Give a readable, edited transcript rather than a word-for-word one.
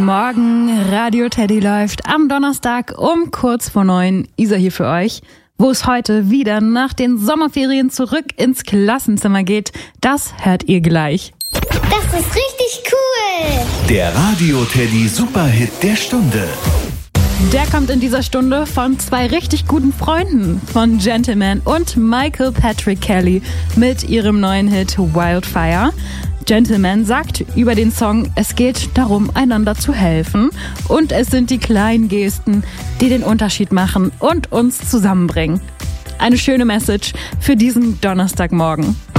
Morgen, Radio Teddy läuft am Donnerstag um kurz vor 9. Isa hier für euch. Wo es heute wieder nach den Sommerferien zurück ins Klassenzimmer geht, das hört ihr gleich. Das ist richtig cool! Der Radio Teddy Superhit der Stunde. Der kommt in dieser Stunde von zwei richtig guten Freunden, von Gentleman und Michael Patrick Kelly mit ihrem neuen Hit Wildfire. Gentleman sagt über den Song, es geht darum, einander zu helfen und es sind die kleinen Gesten, die den Unterschied machen und uns zusammenbringen. Eine schöne Message für diesen Donnerstagmorgen.